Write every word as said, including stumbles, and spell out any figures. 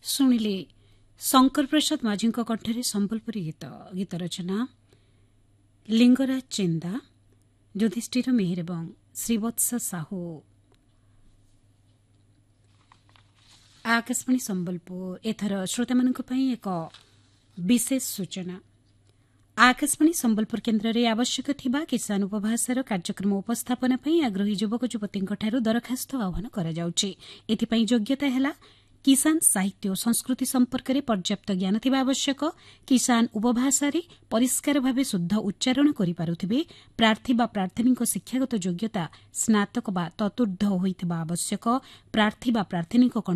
ଶୁଣିଲେ ଶଙ୍କର ପ୍ରସାଦ ମାଝୀଙ୍କ କଣ୍ଠରେ ସମ୍ବଲପୁରୀ ଗୀତ ଗୀତ ରଚନା ଲିଙ୍ଗରାଜ ଚେନ୍ଦା, ଯୁଧିଷ୍ଠିର ମେହେର ଏବଂ ଶ୍ରୀବତ୍ସ ସାହୁ। ଆକାଶବାଣୀ ସମ୍ବଲପୁର ଏଥର ଶ୍ରୋତାମାନଙ୍କ ପାଇଁ ଏକ ବିଶେଷ ସୂଚନା। ଆକାଶବାଣୀ ସମ୍ବଲପୁର କେନ୍ଦ୍ରରେ ଆବଶ୍ୟକ ଥିବା କିଷାନ ଉପଭାଷାର କାର୍ଯ୍ୟକ୍ରମ ଉପସ୍ଥାପନା ପାଇଁ ଆଗ୍ରହୀ ଯୁବକ ଯୁବତୀଙ୍କଠାରୁ ଦରଖାସ୍ତ ଆହ୍ୱାନ କରାଯାଉଛି। ଏଥିପାଇଁ ଯୋଗ୍ୟତା ହେଲା କିଷାନ ସାହିତ୍ୟ ଓ ସଂସ୍କୃତି ସମ୍ପର୍କରେ ପର୍ଯ୍ୟାପ୍ତ ଜ୍ଞାନ ଥିବା ଆବଶ୍ୟକ। କିଷାନ ଉପଭାଷାରେ ପରିଷ୍କାର ଭାବେ ଶୁଦ୍ଧ ଉଚ୍ଚାରଣ କରିପାରୁଥିବେ। ପ୍ରାର୍ଥୀ ବା ପ୍ରାର୍ଥିନୀଙ୍କ ଶିକ୍ଷାଗତ ଯୋଗ୍ୟତା ସ୍ନାତକ ବା ତତୁର୍ଦ୍ଧ୍ୱ ହୋଇଥିବା ଆବଶ୍ୟକ। ପ୍ରାର୍ଥୀ ବା ପ୍ରାର୍ଥିନୀଙ୍କ